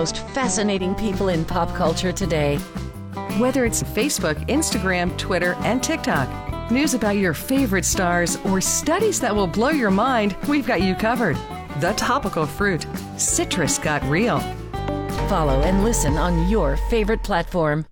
most fascinating people in pop culture today. Whether it's Facebook, Instagram, Twitter, and TikTok, news about your favorite stars, or studies that will blow your mind, we've got you covered. The Topical Fruit. Citrus got real. Follow and listen on your favorite platform.